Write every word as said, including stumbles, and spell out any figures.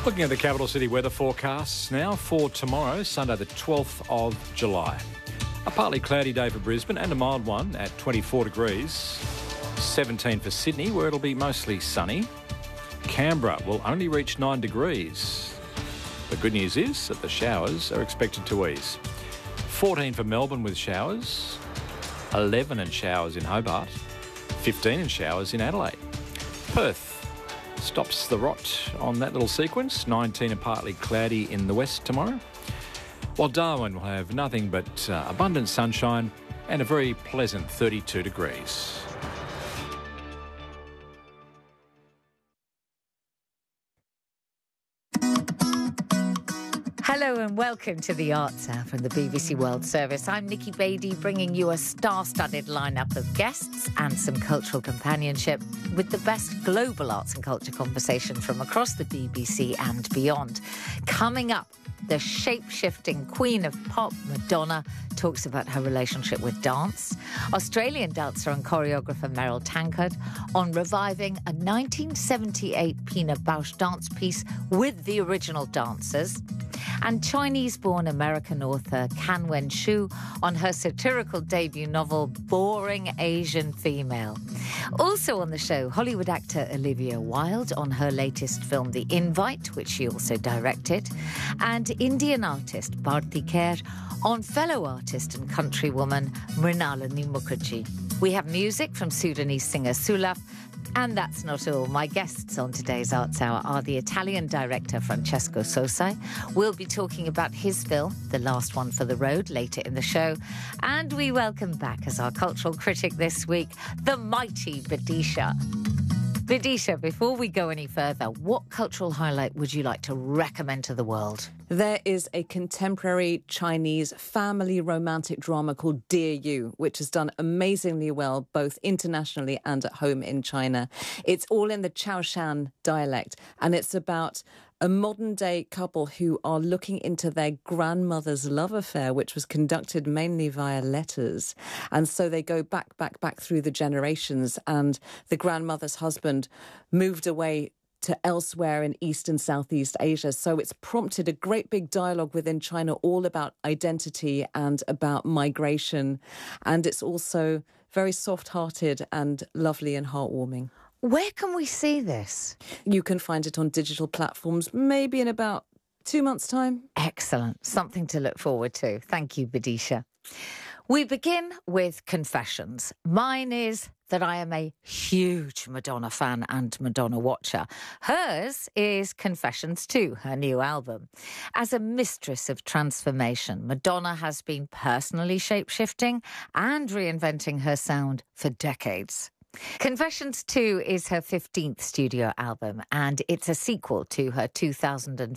Looking at the capital city weather forecasts now for tomorrow, Sunday the twelfth of July. A partly cloudy day for Brisbane and a mild one at twenty-four degrees. seventeen for Sydney, where it'll be mostly sunny. Canberra will only reach nine degrees. The good news is that the showers are expected to ease. fourteen for Melbourne with showers. eleven and showers in Hobart. fifteen and showers in Adelaide. Perth stops the rot on that little sequence. nineteen and partly cloudy in the west tomorrow. While Darwin will have nothing but uh, abundant sunshine and a very pleasant thirty-two degrees. Hello and welcome to the Arts Hour from the B B C World Service. I'm Nikki Beattie, bringing you a star-studded lineup of guests and some cultural companionship with the best global arts and culture conversation from across the B B C and beyond. Coming up, the shape-shifting queen of pop, Madonna, talks about her relationship with dance. Australian dancer and choreographer Meryl Tankard on reviving a nineteen seventy-eight Pina Bausch dance piece with the original dancers. And Chinese-born American author Kan Wen-shu on her satirical debut novel, Boring Asian Female. Also on the show, Hollywood actor Olivia Wilde on her latest film, The Invite, which she also directed, and Indian artist Bharti Kher on fellow artist and countrywoman Mrinalini Mukherjee. We have music from Sudanese singer Sulaf. And that's not all. My guests on today's Arts Hour are the Italian director Francesco Sosai. We'll be talking about his film, The Last One for the Road, later in the show. And we welcome back as our cultural critic this week, the mighty Bidisha. Bidisha, before we go any further, what cultural highlight would you like to recommend to the world? There is a contemporary Chinese family romantic drama called Dear You, which has done amazingly well, both internationally and at home in China. It's all in the Chaoshan dialect, and it's about a modern-day couple who are looking into their grandmother's love affair, which was conducted mainly via letters. And so they go back, back, back through the generations, and the grandmother's husband moved away to elsewhere in East and Southeast Asia. So it's prompted a great big dialogue within China all about identity and about migration. And it's also very soft-hearted and lovely and heartwarming. Where can we see this? You can find it on digital platforms, maybe in about two months' time. Excellent. Something to look forward to. Thank you, Bidisha. We begin with confessions. Mine is that I am a huge Madonna fan and Madonna watcher. Hers is Confessions two, her new album. As a mistress of transformation, Madonna has been personally shape-shifting and reinventing her sound for decades. Confessions two is her fifteenth studio album, and it's a sequel to her two thousand